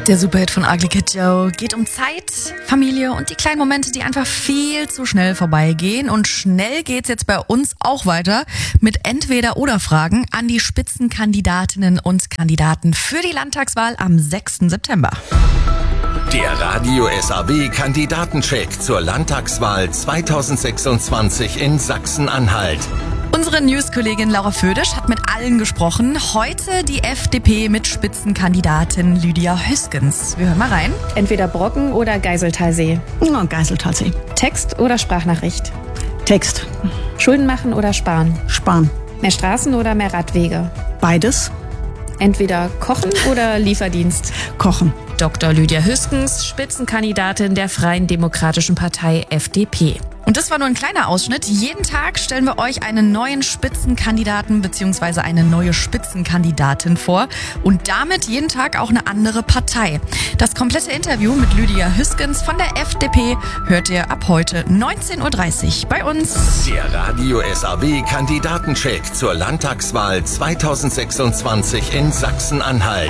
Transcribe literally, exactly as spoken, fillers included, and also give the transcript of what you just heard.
Der Superhit von Ugly Kid Joe geht um Zeit, Familie und die kleinen Momente, die einfach viel zu schnell vorbeigehen. Und schnell geht's jetzt bei uns auch weiter mit Entweder-oder-Fragen an die Spitzenkandidatinnen und Kandidaten für die Landtagswahl am sechsten September. Der Radio S A B-Kandidatencheck zur Landtagswahl zweitausendsechsundzwanzig in Sachsen-Anhalt. Unsere News-Kollegin Laura Födisch hat mit allen gesprochen. Heute die F D P mit Spitzenkandidatin Lydia Hüskens. Wir hören mal rein. Entweder Brocken oder Geiseltalsee. Oh, Geiseltalsee. Text oder Sprachnachricht. Text. Schulden machen oder sparen. Sparen. Mehr Straßen oder mehr Radwege. Beides. Entweder kochen oder Lieferdienst. Kochen. Doktor Lydia Hüskens, Spitzenkandidatin der Freien Demokratischen Partei F D P. Und das war nur ein kleiner Ausschnitt. Jeden Tag stellen wir euch einen neuen Spitzenkandidaten bzw. eine neue Spitzenkandidatin vor und damit jeden Tag auch eine andere Partei. Das komplette Interview mit Lydia Hüskens von der F D P hört ihr ab heute neunzehn Uhr dreißig bei uns. Der Radio S A B-Kandidatencheck zur Landtagswahl zweitausendsechsundzwanzig in Sachsen-Anhalt.